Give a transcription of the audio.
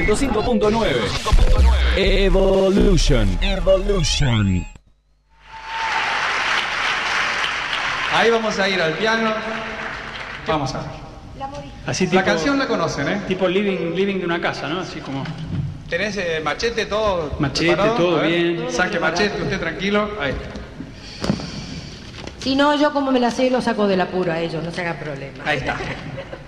105.9. Evolution. Ahí vamos a ir al piano. Vamos a ver. Así La canción la conocen, ¿eh? Tipo living de una casa, ¿no? Así como... ¿Tenés machete, todo? Machete, preparado? todo bien. Saque machete, usted tranquilo. Ahí. Si no, yo como me la sé, lo saco del apuro a ellos, no se haga problema. Ahí está.